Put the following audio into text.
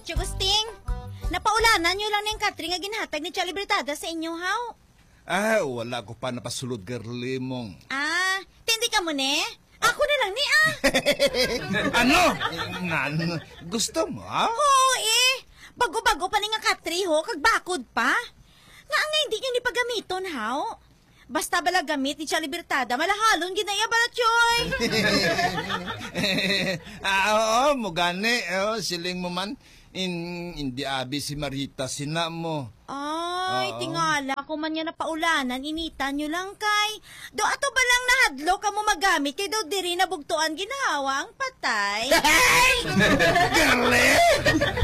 Tio Gusting, napaulanan nyo lang ng Catherine nga ginhatag ni Tia Libertada sa inyo, haw? Wala ko pa napasulod, girlie mong. Tindi ka mo, ne? Ako na lang, ni, Ano? Gusto mo, ha? Oo, bago-bago pa ni nga Catherine, ho, kag bakod pa. Nga hindi nyo ni pagamiton, haw? Basta bala gamit ni Tia Libertada, malahalon ginaya bala, Choy. Oo, mugani. Siling mo man. Hindi abi si Marita, sina mo. Ay, tingala ko man niya napaulanan, inita nyo lang kay. Do ato ba lang nahadlo ka mo magamit kay daw diri na bugtuan ginawa ang patay? Girlie!